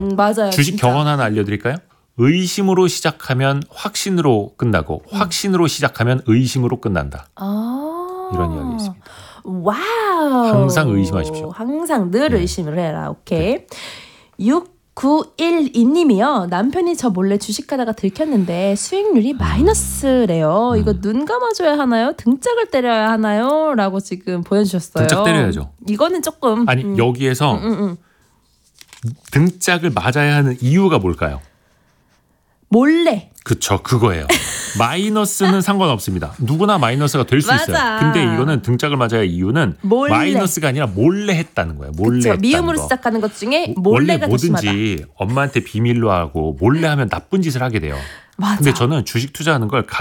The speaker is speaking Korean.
맞아요. 주식 진짜. 경험 하나 알려드릴까요? 의심으로 시작하면 확신으로 끝나고 확신으로 시작하면 의심으로 끝난다. 이런 이야기 있습니다. 와우. 항상 의심하십시오. 항상 늘 네. 의심을 해라. 오케이. 6912님이요. 남편이 저 몰래 주식하다가 들켰는데 수익률이 마이너스래요. 이거 눈 감아줘야 하나요? 등짝을 때려야 하나요? 라고 지금 보내주셨어요. 등짝 때려야죠. 이거는 조금 아니 여기에서 등짝을 맞아야 하는 이유가 뭘까요? 몰래. 그쵸, 그거예요. 마이너스는 상관없습니다. 누구나 마이너스가 될 수 맞아. 있어요. 근데 이거는 등짝을 맞아야 할 이유는 몰래. 마이너스가 아니라 몰래 했다는 거예요. 몰래 그쵸. 했다는 미음으로 거. 시작하는 것 중에 원래 몰래가 더 심하다. 뭐든지 엄마한테 비밀로 하고 몰래 하면 나쁜 짓을 하게 돼요. 맞아. 근데 저는 주식 투자하는 걸